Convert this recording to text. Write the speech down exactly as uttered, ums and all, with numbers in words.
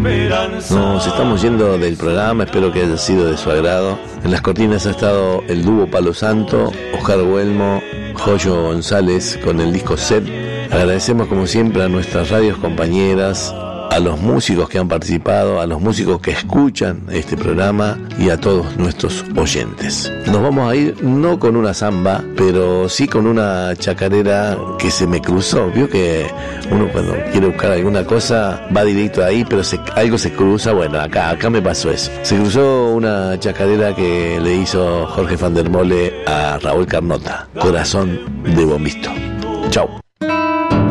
Nos estamos yendo del programa, espero que haya sido de su agrado. En las cortinas ha estado el dúo Palo Santo, Oscar Huelmo, Joyo González con el disco Set. Agradecemos como siempre a nuestras radios compañeras, a los músicos que han participado, a los músicos que escuchan este programa y a todos nuestros oyentes. Nos vamos a ir no con una samba, pero sí con una chacarera que se me cruzó. Vio que uno cuando quiere buscar alguna cosa va directo ahí, pero se, algo se cruza. Bueno, acá, acá me pasó eso. Se cruzó una chacarera que le hizo Jorge van der Mole a Raúl Carnota, Corazón de Bombisto. Chau.